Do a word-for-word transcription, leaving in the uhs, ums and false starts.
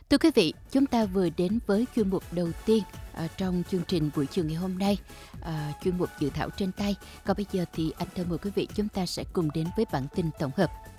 Thưa quý vị, chúng ta vừa đến với chuyên mục đầu tiên ờ, trong chương trình buổi chiều ngày hôm nay, ờ, chuyên mục dự thảo trên tay. Còn bây giờ thì anh thơ mời quý vị chúng ta sẽ cùng đến với bản tin tổng hợp.